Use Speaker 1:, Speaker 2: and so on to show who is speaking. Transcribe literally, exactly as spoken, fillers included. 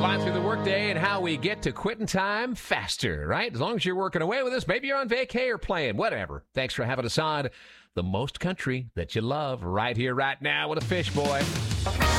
Speaker 1: flying through the workday and how we get to quitting time faster, right? As long as you're working away with us, maybe you're on vacay or playing, whatever. Thanks for having us on the most country that you love right here, right now with a fish boy.